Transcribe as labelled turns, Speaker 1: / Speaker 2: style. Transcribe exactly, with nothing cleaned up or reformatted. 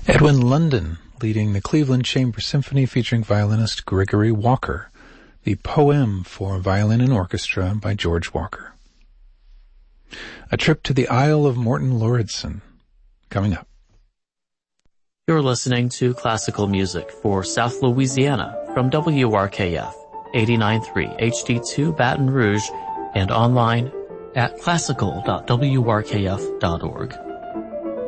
Speaker 1: Edwin London, leading the Cleveland Chamber Symphony featuring violinist Gregory Walker. The Poem for Violin and Orchestra by George Walker. A Trip to the Isle of Morton Lauridsen, coming up.
Speaker 2: You're listening to classical music for South Louisiana from W R K F, eighty-nine point three H D two Baton Rouge, and online at classical dot w r k f dot org.